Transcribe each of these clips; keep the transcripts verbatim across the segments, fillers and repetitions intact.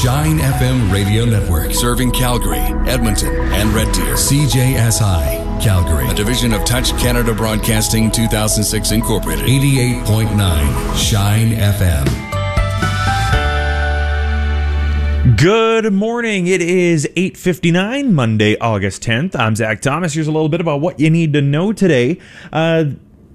Shine F M Radio Network, serving Calgary, Edmonton, and Red Deer. C J S I, Calgary, a division of Touch Canada Broadcasting two thousand six Incorporated. eighty-eight point nine Shine F M. Good morning. It is eight fifty-nine, Monday, August tenth. I'm Zach Thomas. Here's a little bit about what you need to know today. Uh,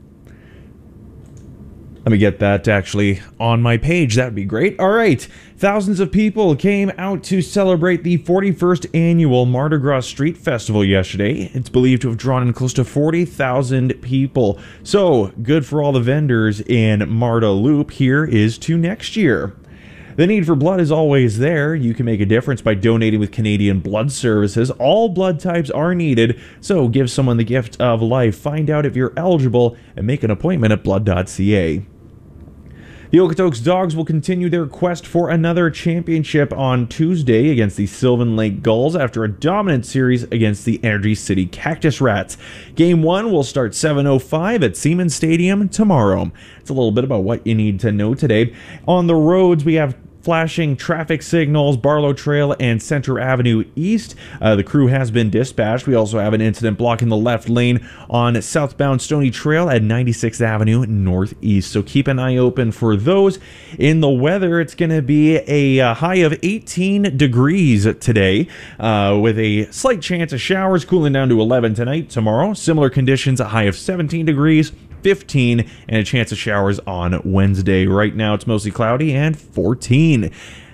let me get that actually on my page. That would be great. All right. Thousands of people came out to celebrate the forty-first annual Mardi Gras Street Festival yesterday. It's believed to have drawn in close to forty thousand people. So, good for all the vendors in Marda Loop. Here is to next year. The need for blood is always there. You can make a difference by donating with Canadian Blood Services. All blood types are needed, so give someone the gift of life. Find out if you're eligible and make an appointment at blood dot c a. The Okotoks Dogs will continue their quest for another championship on Tuesday against the Sylvan Lake Gulls after a dominant series against the Energy City Cactus Rats. Game one will start seven oh five at Siemens Stadium tomorrow. It's a little bit about what you need to know today. On the roads, we have flashing traffic signals, Barlow Trail and Center Avenue East. Uh, the crew has been dispatched. We also have an incident blocking the left lane on southbound Stony Trail at ninety-sixth Avenue Northeast. So keep an eye open for those. In the weather, it's going to be a uh, high of eighteen degrees today uh, with a slight chance of showers, cooling down to eleven tonight. Tomorrow, similar conditions, a high of seventeen degrees. fifteen, and a chance of showers on Wednesday. Right now, it's mostly cloudy and fourteen.